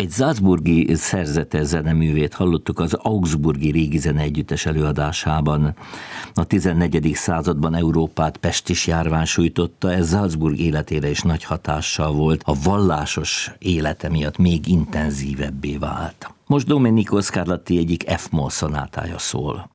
Egy salzburgi szerzete zeneművét hallottuk az Augsburgi Régi Zeneegyüttes előadásában. A 14. században Európát pestis járvány sújtotta, ez Salzburg életére is nagy hatással volt, a vallásos élete miatt még intenzívebbé vált. Most Domenico Scarlatti egyik F-moll szonátája szól.